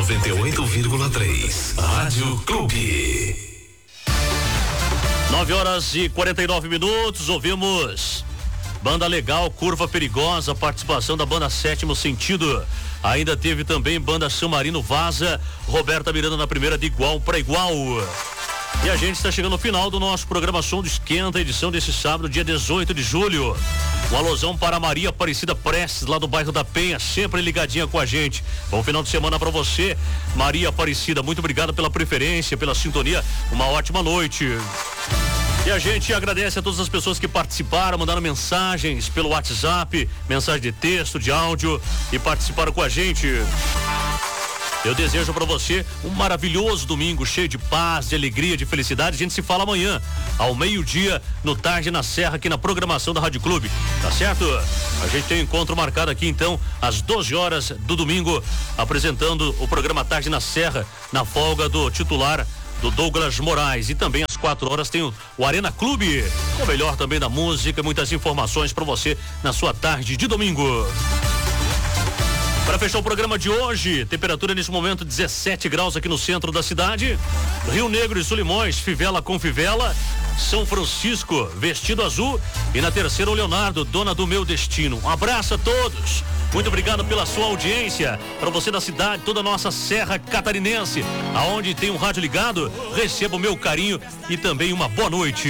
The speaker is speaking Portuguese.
98,3. Rádio Clube. 9h49, ouvimos Banda Legal, Curva Perigosa, participação da banda Sétimo Sentido. Ainda teve também banda São Marino Vaza, Roberta Miranda na primeira de igual para igual. E a gente está chegando ao final do nosso programa Som do Esquenta, edição desse sábado, dia 18 de julho. Um alusão para Maria Aparecida Prestes, lá do bairro da Penha, sempre ligadinha com a gente. Bom final de semana para você, Maria Aparecida. Muito obrigado pela preferência, pela sintonia. Uma ótima noite. E a gente agradece a todas as pessoas que participaram, mandaram mensagens pelo WhatsApp, mensagem de texto, de áudio e participaram com a gente. Eu desejo para você um maravilhoso domingo, cheio de paz, de alegria, de felicidade. A gente se fala amanhã, ao meio-dia, no Tarde na Serra, aqui na programação da Rádio Clube. Tá certo? A gente tem um encontro marcado aqui, então, às 12 horas do domingo, apresentando o programa Tarde na Serra, na folga do titular do Douglas Moraes. E também às 4 horas tem o Arena Clube, com o melhor também da música, muitas informações para você na sua tarde de domingo. Para fechar o programa de hoje, temperatura nesse momento 17 graus aqui no centro da cidade. Rio Negro e Solimões, fivela com fivela. São Francisco, vestido azul. E na terceira, o Leonardo, dona do meu destino. Um abraço a todos. Muito obrigado pela sua audiência. Para você da cidade, toda a nossa Serra Catarinense, aonde tem um rádio ligado, receba o meu carinho e também uma boa noite.